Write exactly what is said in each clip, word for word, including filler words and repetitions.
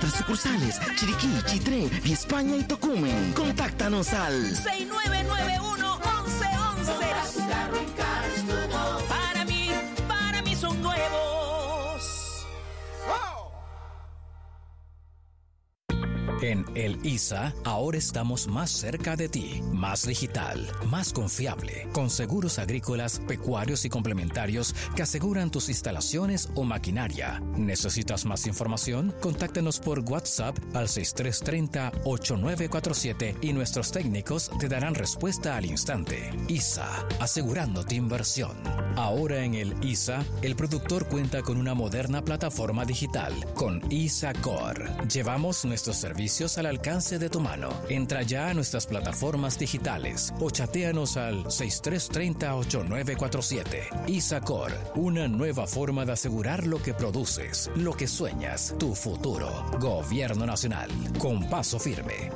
nuestras sucursales Chiriquí, Chitré, España y Tocumen. Contáctanos al seis nueve nueve uno, once once. Para tu carro en Cars to Go. Para mí, para mí son nuevos. En el I S A, ahora estamos más cerca de ti, más digital, más confiable, con seguros agrícolas, pecuarios y complementarios que aseguran tus instalaciones o maquinaria. ¿Necesitas más información? Contáctanos por WhatsApp al seis tres tres cero, ocho nueve cuatro siete y nuestros técnicos te darán respuesta al instante. I S A, asegurando tu inversión. Ahora en el I S A, el productor cuenta con una moderna plataforma digital con I S A Core. Llevamos nuestros servicios al alcance de tu mano. Entra ya a nuestras plataformas digitales o chatéanos al seis tres tres cero, ocho nueve cuatro siete. I S A Core, una nueva forma de asegurar lo que produces, lo que sueñas, tu futuro. Gobierno Nacional, con paso firme.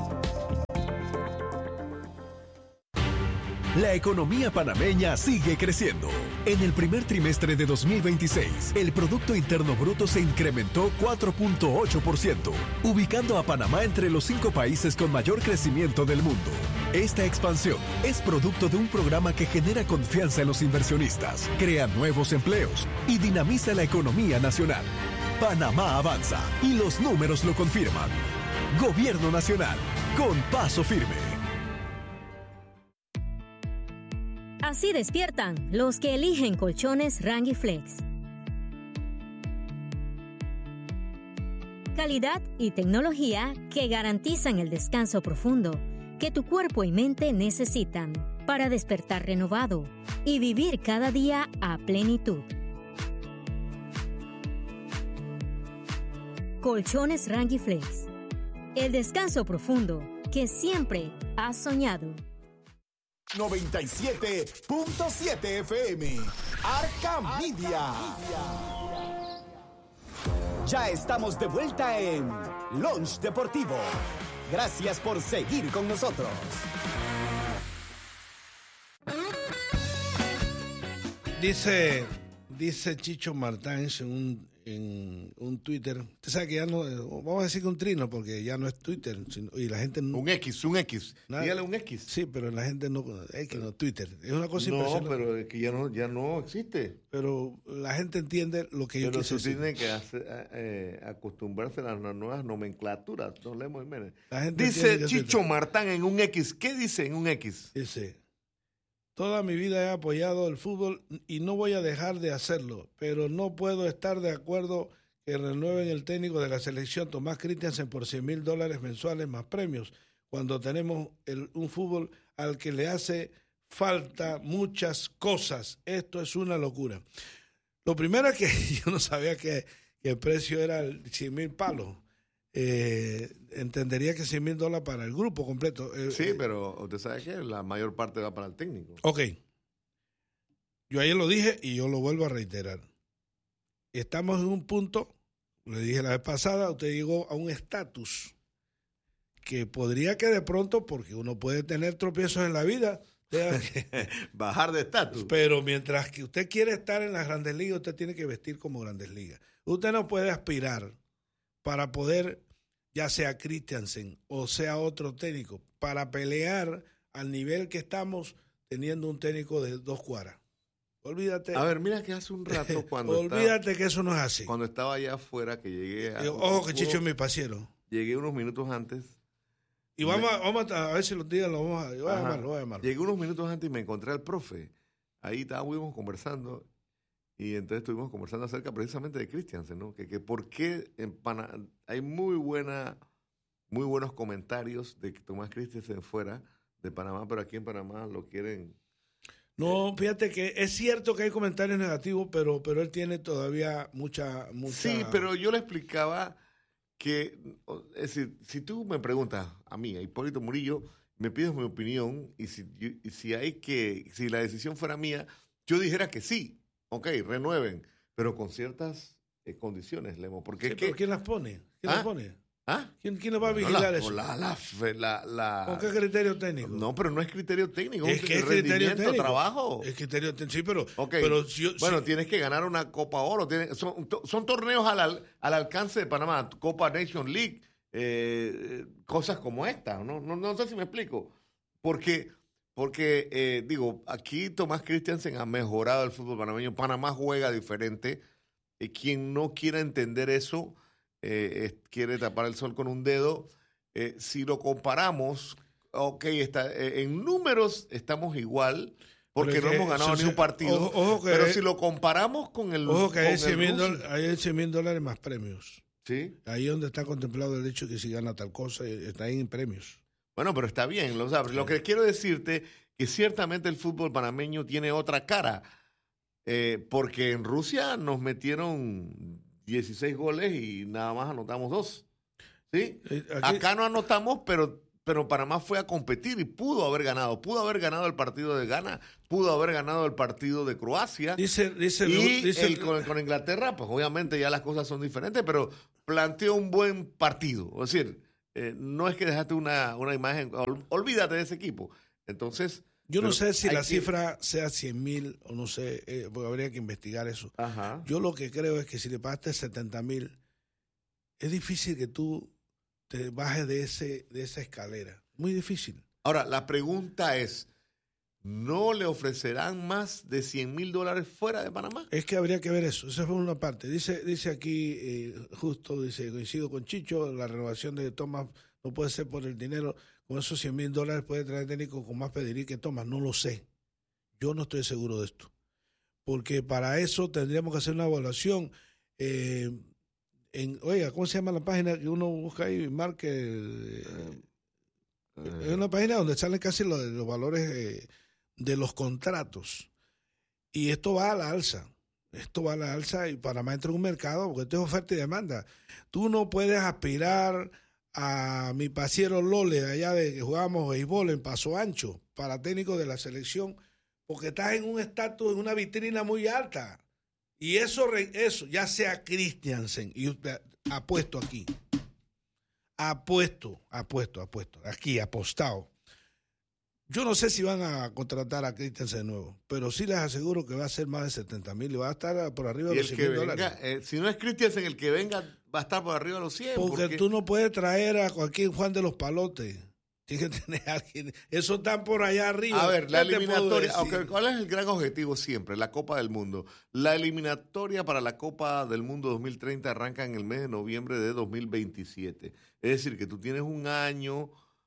La economía panameña sigue creciendo. En el primer trimestre de dos mil veintiséis, el Producto Interno Bruto se incrementó cuatro punto ocho por ciento, ubicando a Panamá entre los cinco países con mayor crecimiento del mundo. Esta expansión es producto de un programa que genera confianza en los inversionistas, crea nuevos empleos y dinamiza la economía nacional. Panamá avanza y los números lo confirman. Gobierno Nacional, con paso firme. Así despiertan los que eligen colchones Rangui Flex. Calidad y tecnología que garantizan el descanso profundo que tu cuerpo y mente necesitan para despertar renovado y vivir cada día a plenitud. Colchones Rangui Flex. El descanso profundo que siempre has soñado. noventa y siete punto siete F M, Arca Media. Ya estamos de vuelta en Lunch Deportivo. Gracias por seguir con nosotros. Dice, dice Chicho Martínez en un, en un Twitter. Usted sabe que ya no, vamos a decir que un trino, porque ya no es Twitter. Sino, y la gente no, un X, un X. Nada, dígale un X. Sí, pero la gente no, X no, Twitter. Es una cosa no, impresionante. No, pero es que ya no, ya no existe. Pero la gente entiende lo que pero yo quise decir. Pero tiene que hacer, eh, acostumbrarse a las nuevas nomenclaturas. No leemos, la gente dice Chicho Martán en un X. ¿Qué dice en un X? Dice: toda mi vida he apoyado el fútbol y no voy a dejar de hacerlo, pero no puedo estar de acuerdo que renueven el técnico de la selección Tomás Christiansen por cien mil dólares mensuales más premios, cuando tenemos el, un fútbol al que le hace falta muchas cosas. Esto es una locura. Lo primero es que yo no sabía que, que el precio era cien mil palos. Eh, entendería que cien mil dólares para el grupo completo. Eh, sí, eh, pero usted sabe que la mayor parte va para el técnico. Ok. Yo ayer lo dije y yo lo vuelvo a reiterar. Estamos en un punto, le dije la vez pasada, usted llegó a un estatus que podría que de pronto, porque uno puede tener tropiezos en la vida, que bajar de estatus. Pero mientras que usted quiere estar en las Grandes Ligas, usted tiene que vestir como Grandes Ligas. Usted no puede aspirar para poder, ya sea Christiansen o sea otro técnico, para pelear al nivel que estamos teniendo un técnico de dos cuadras. Olvídate. A ver, mira que hace un rato cuando Olvídate estaba, que eso no es así. Cuando estaba allá afuera, que llegué a... Yo, ojo que Chicho es mi pasiero. Llegué unos minutos antes. Y vamos, me, a, vamos a, a ver si los días lo vamos a... Yo voy a llamarlo, voy a llamarlo. Llegué unos minutos antes y me encontré al profe. Ahí estábamos conversando. Y entonces estuvimos conversando acerca precisamente de Christiansen, ¿no? Que, que por qué en Panamá hay muy buena, muy buenos comentarios de que Tomás Christiansen fuera de Panamá, pero aquí en Panamá lo quieren. No, fíjate que es cierto que hay comentarios negativos, pero, pero él tiene todavía mucha, mucha. Sí, pero yo le explicaba que, es decir, si tú me preguntas a mí, a Hipólito Murillo, me pides mi opinión y si, y si hay que, si la decisión fuera mía, yo dijera que sí. Ok, renueven, pero con ciertas eh, condiciones, Lemo. Porque sí, es que, ¿quién las pone? ¿Quién ¿Ah? las pone? ¿Ah? ¿Quién, quién lo va a No, vigilar la, eso? La, la, la, la, ¿Con qué criterio técnico? No, pero no es criterio técnico, es es que es rendimiento, criterio técnico. trabajo. Es criterio técnico, sí, pero... Okay. pero si yo, bueno, si, tienes que ganar una Copa Oro. Tienes, son, son torneos al, al alcance de Panamá, Copa Nation League, eh, cosas como esta. ¿no? No, no sé si me explico. Porque, porque eh, digo, aquí Tomás Christiansen ha mejorado el fútbol panameño. Panamá juega diferente. Eh, quien no quiera entender eso, eh, es, quiere tapar el sol con un dedo. Eh, si lo comparamos, ok, está, eh, en números estamos igual, porque no hemos ganado ni un partido. Ojo, ojo que pero es, si lo comparamos con el... Ojo que hay cien mil dólares más premios. ¿Sí? Ahí es donde está contemplado el hecho que si gana tal cosa, está ahí en premios. Bueno, pero está bien, lo sabes. Sí. Lo que quiero decirte que ciertamente el fútbol panameño tiene otra cara, eh, porque en Rusia nos metieron dieciséis goles y nada más anotamos dos. ¿Sí? Aquí, acá no anotamos, pero, pero Panamá fue a competir y pudo haber ganado. Pudo haber ganado el partido de Ghana, pudo haber ganado el partido de Croacia. Dice, dice, y dice, el, con, con Inglaterra, pues obviamente ya las cosas son diferentes, pero planteó un buen partido. Es decir, eh, no es que dejaste una, una imagen, ol, olvídate de ese equipo. Entonces... Yo no sé si la que... cifra sea cien mil o no sé, eh, porque habría que investigar eso. Ajá. Yo lo que creo es que si le pagaste setenta mil, es difícil que tú te bajes de ese de esa escalera. Muy difícil. Ahora, la pregunta es, ¿no le ofrecerán más de cien mil dólares fuera de Panamá? Es que habría que ver eso. Esa fue una parte. Dice dice aquí, eh, justo, dice, coincido con Chicho, la renovación de Tomás no puede ser por el dinero. Con esos cien mil dólares puede traer técnico con más pedirí que Tomás. No lo sé. Yo no estoy seguro de esto. Porque para eso tendríamos que hacer una evaluación. Eh, en, oiga, ¿cómo se llama la página que uno busca ahí? Marque. Eh, eh, es una página donde salen casi los, los valores eh, de los contratos. Y esto va a la alza. Esto va a la alza y Panamá entra en un mercado porque esto es oferta y demanda. Tú no puedes aspirar a mi pasiero Lole, allá de que jugábamos béisbol en Paso Ancho, para técnico de la selección, porque estás en un estatus, en una vitrina muy alta. Y eso, eso ya sea Christiansen, y apuesto aquí, apuesto, apuesto, apuesto, aquí, apostado. Yo no sé si van a contratar a Christiansen de nuevo, pero sí les aseguro que va a ser más de setenta mil y va a estar por arriba de los cien mil dólares. Eh, si no es Christiansen el que venga, va a estar por arriba de los cien. Porque, porque tú no puedes traer a cualquier Juan de los Palotes. Tienes que tener a alguien. Eso están por allá arriba. A ver, la eliminatoria. Okay, ¿cuál es el gran objetivo siempre? La Copa del Mundo. La eliminatoria para la Copa del Mundo dos mil treinta arranca en el mes de noviembre de dos mil veintisiete. Es decir, que tú tienes un año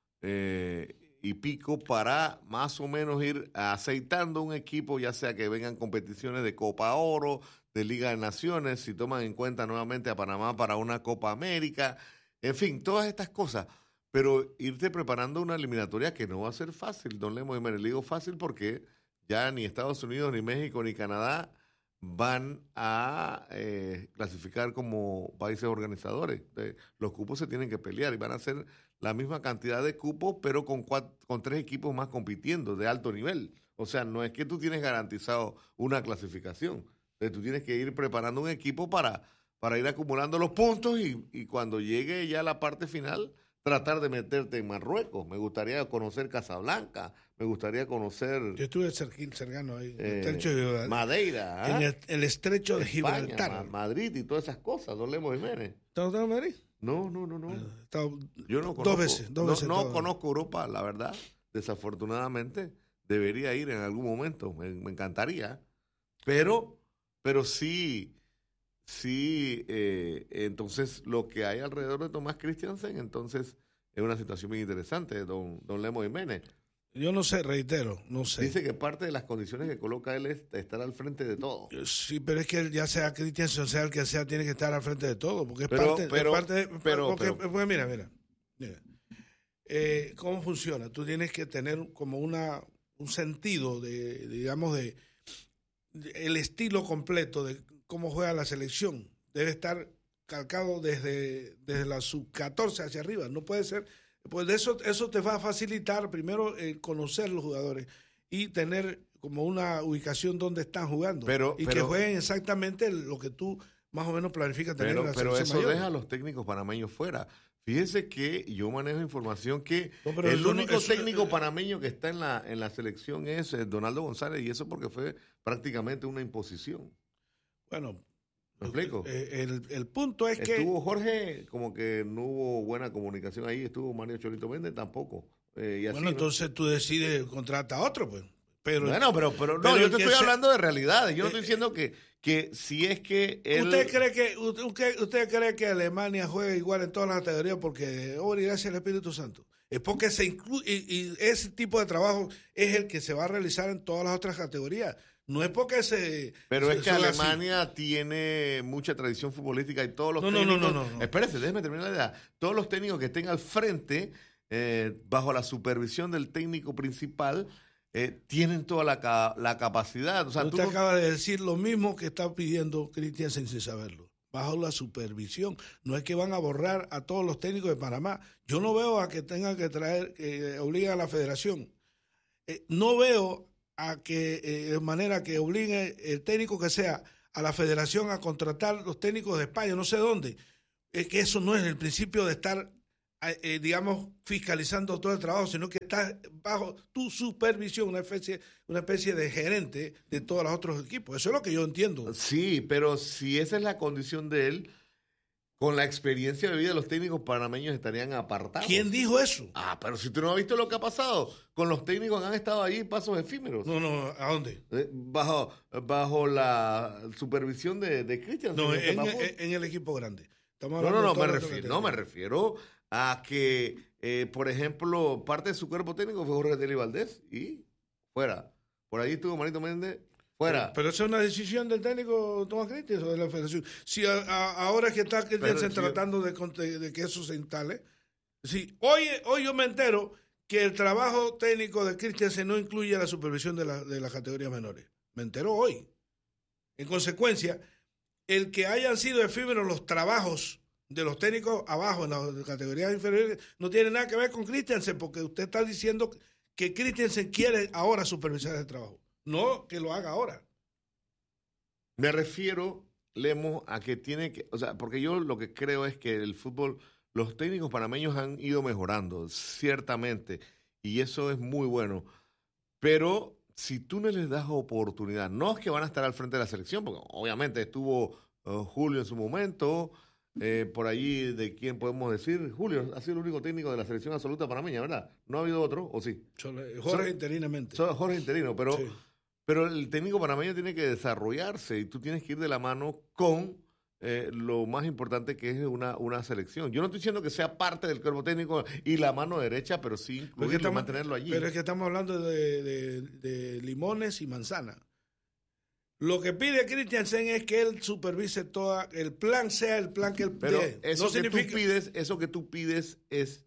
eh, y pico para más o menos ir aceitando un equipo, ya sea que vengan competiciones de Copa Oro, de Liga de Naciones, si toman en cuenta nuevamente a Panamá para una Copa América, en fin, todas estas cosas. Pero irte preparando una eliminatoria que no va a ser fácil, don Lemo Jiménez. Le digo fácil porque ya ni Estados Unidos, ni México, ni Canadá van a eh, clasificar como países organizadores. Entonces, los cupos se tienen que pelear y van a ser la misma cantidad de cupos, pero con, cuatro, con tres equipos más compitiendo de alto nivel. O sea, no es que tú tienes garantizado una clasificación. Entonces, tú tienes que ir preparando un equipo para, para ir acumulando los puntos y, y cuando llegue ya la parte final, tratar de meterte en Marruecos. Me gustaría conocer Casablanca, me gustaría conocer... Yo estuve cercano ahí, eh, el estrecho de, Madeira. En el, el estrecho de España, Gibraltar. Ma- Madrid y todas esas cosas, don Lemo Jiménez. ¿Estás en Madrid? No, no, no, no. Uh, estado, Yo no conozco, dos veces. Dos no, veces no conozco Europa, la verdad. Desafortunadamente, debería ir en algún momento. Me, me encantaría. Pero, pero sí, sí, eh, entonces lo que hay alrededor de Tomás Christiansen, entonces es una situación muy interesante, don, don Lemo Jiménez. Yo no sé, reitero, no sé. Dice que parte de las condiciones que coloca él es estar al frente de todo. Sí, pero es que él, ya sea Christiansen, sea el que sea, tiene que estar al frente de todo, porque es pero, parte, pero, es parte de... Pero, porque, pero, pues mira, mira. mira. Eh, ¿Cómo funciona? Tú tienes que tener como una un sentido de, digamos, de, de el estilo completo de cómo juega la selección. Debe estar calcado desde, desde la sub catorce hacia arriba. No puede ser... Pues de eso, eso te va a facilitar primero el conocer los jugadores y tener como una ubicación donde están jugando. Pero, y pero, que jueguen exactamente lo que tú más o menos planifica tener pero, la pero selección eso mayor. deja a los técnicos panameños fuera. Fíjese que yo manejo información que no, pero el eso único no, eso, técnico eh, panameño que está en la en la selección es eh, Donaldo González, y eso porque fue prácticamente una imposición. Bueno, ¿me explico? Eh, el, el punto es que... Estuvo Jorge, como que no hubo buena comunicación ahí, estuvo Mario Cholito Méndez tampoco. Eh, y así, bueno, ¿no? entonces tú decides contratar a otro, pues. Pero, bueno, pero, pero no, pero yo te estoy se, hablando de realidades. Yo no estoy eh, diciendo que, que si es que él... ¿Usted cree que usted, usted cree que Alemania juega igual en todas las categorías porque, oh, gracias al Espíritu Santo? Es porque se incluye, y, y ese tipo de trabajo es el que se va a realizar en todas las otras categorías. No es porque se... Pero se, es que Alemania así. Tiene mucha tradición futbolística y todos los no, técnicos... No, no, no, no. Espérese, déjeme terminar la idea. Todos los técnicos que estén al frente, eh, bajo la supervisión del técnico principal... Eh, tienen toda la, la capacidad. O sea, usted tú no... acaba de decir lo mismo que está pidiendo Cristian sin saberlo. Bajo la supervisión. No es que van a borrar a todos los técnicos de Panamá. Yo no veo a que tengan que traer, que obliguen a la federación. Eh, no veo a que, eh, de manera que obligue el técnico que sea a la federación a contratar los técnicos de España, no sé dónde. Es que eso no es el principio de estar... Eh, digamos, fiscalizando todo el trabajo, sino que está bajo tu supervisión, una especie, una especie de gerente de todos los otros equipos. Eso es lo que yo entiendo. Sí, pero si esa es la condición de él, con la experiencia de vida, los técnicos panameños estarían apartados. ¿Quién dijo eso? Ah, pero si tú no has visto lo que ha pasado, con los técnicos que han estado ahí pasos efímeros. No, no, ¿a dónde? Eh, bajo, bajo la supervisión de, de Cristian. No, en, en, en el equipo grande. Estamos no, no, no, me de refiero, no, me refiero a que, eh, por ejemplo, parte de su cuerpo técnico fue Jorge Telly Valdés y fuera. Por ahí estuvo Marito Méndez, fuera. Pero, pero esa es una decisión del técnico Tomás Cristian o de la federación. Si a, a, ahora que está Cristian tratando de, de, de que eso se instale, si hoy, hoy yo me entero que el trabajo técnico de Cristian no incluye la supervisión de, la, de las categorías menores. Me entero hoy. En consecuencia, el que hayan sido efímeros los trabajos de los técnicos abajo en las categorías inferiores no tiene nada que ver con Christiansen, porque usted está diciendo que Christiansen quiere ahora supervisar ese trabajo, no que lo haga ahora. Me refiero, Lemos, a que tiene que, o sea, porque yo lo que creo es que el fútbol, los técnicos panameños han ido mejorando, ciertamente, y eso es muy bueno, pero si tú no les das oportunidad, no es que van a estar al frente de la selección, porque obviamente estuvo uh, Julio en su momento. Eh, por allí, ¿de quién podemos decir? Julio ha sido el único técnico de la selección absoluta panameña, ¿verdad? ¿No ha habido otro? ¿O sí? Jorge Solo, interinamente. Solo Jorge interino, pero, sí. pero el técnico panameño tiene que desarrollarse y tú tienes que ir de la mano con eh, lo más importante que es una, una selección. Yo no estoy diciendo que sea parte del cuerpo técnico y la mano derecha, pero sí incluirlo, es estamos, mantenerlo allí. Pero es que estamos hablando de, de, de limones y manzanas. Lo que pide Christiansen es que él supervise todo, el plan sea el plan que él Pero dé. eso no que significa... tú pides, eso que tú pides es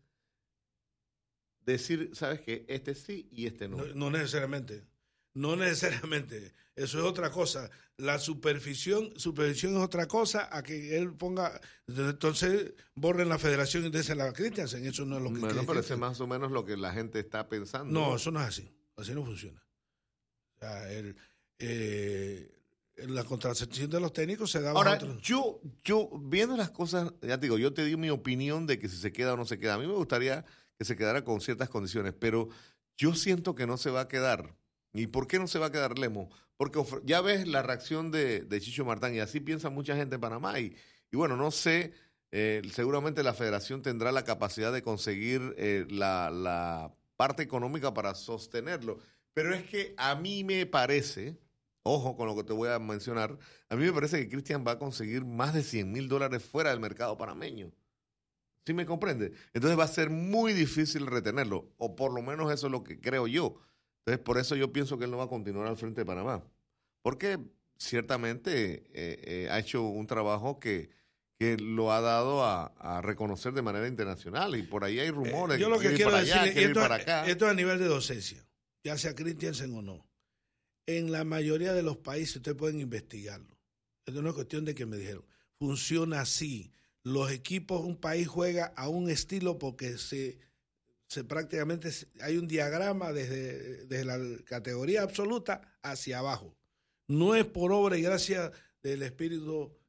decir, ¿sabes qué? Este sí y este no. No, no necesariamente. No necesariamente. Eso es otra cosa. La supervisión, supervisión es otra cosa a que él ponga, entonces borren la federación y desen la Christiansen. Eso no es lo que Bueno, pero eso es más o menos lo que la gente está pensando. No, eso no es así. Así no funciona. O sea, el Eh, la contratación de los técnicos se da. Ahora, otros. yo, yo, viendo las cosas, ya te digo, yo te di mi opinión de que si se queda o no se queda. A mí me gustaría que se quedara con ciertas condiciones, pero yo siento que no se va a quedar. ¿Y por qué no se va a quedar, Lemo? Porque ya ves la reacción de, de Chicho Martán, y así piensa mucha gente en Panamá. Y, y bueno, no sé, eh, seguramente la federación tendrá la capacidad de conseguir eh, la, la parte económica para sostenerlo. Pero es que a mí me parece... Ojo con lo que te voy a mencionar. A mí me parece que Cristian va a conseguir más de cien mil dólares fuera del mercado panameño. ¿Sí me comprende? Entonces va a ser muy difícil retenerlo. O por lo menos eso es lo que creo yo. Entonces por eso yo pienso que él no va a continuar al frente de Panamá. Porque ciertamente eh, eh, ha hecho un trabajo que, que lo ha dado a, a reconocer de manera internacional. Y por ahí hay rumores. Eh, yo lo que, que quiero para decirle, allá, que esto, para acá. esto es a nivel de docencia. Ya sea Christiansen o no. En la mayoría de los países ustedes pueden investigarlo. Es una cuestión de que me dijeron. Funciona así. Los equipos, un país juega a un estilo porque se, se prácticamente hay un diagrama desde, desde la categoría absoluta hacia abajo. No es por obra y gracia del espíritu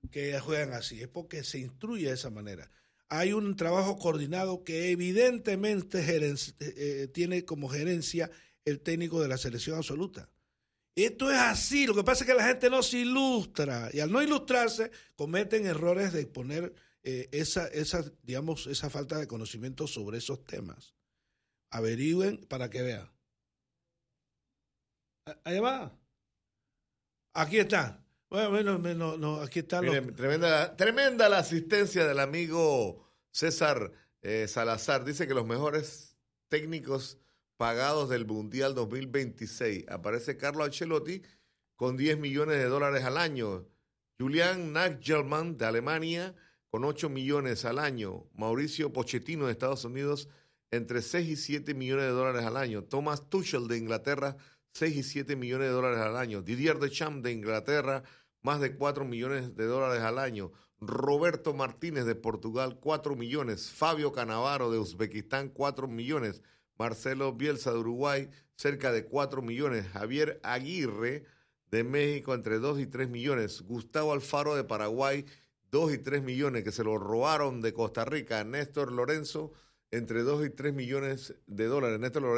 que juegan así, es porque se instruye de esa manera. Hay un trabajo coordinado que evidentemente gerenci- eh, tiene como gerencia el técnico de la selección absoluta. Esto es así, lo que pasa es que la gente no se ilustra y al no ilustrarse cometen errores de poner eh, esa, esa, digamos, esa falta de conocimiento sobre esos temas. Averigüen para que vean. Ahí va. Aquí está. Bueno, bueno, no, no, aquí está. Miren, Los... tremenda, tremenda la asistencia del amigo César eh, Salazar. Dice que los mejores técnicos pagados del Mundial dos mil veintiséis. Aparece Carlo Ancelotti con diez millones de dólares al año. Julian Nagelsmann de Alemania con ocho millones al año. Mauricio Pochettino de Estados Unidos entre seis y siete millones de dólares al año. Thomas Tuchel de Inglaterra, seis y siete millones de dólares al año. Didier Deschamps de Inglaterra, más de cuatro millones de dólares al año. Roberto Martínez de Portugal, cuatro millones. Fabio Cannavaro de Uzbekistán, cuatro millones. Marcelo Bielsa de Uruguay, cerca de cuatro millones. Javier Aguirre de México, entre dos y tres millones. Gustavo Alfaro de Paraguay, dos y tres millones, que se lo robaron de Costa Rica. Néstor Lorenzo, entre dos y tres millones de dólares. Néstor Lorenzo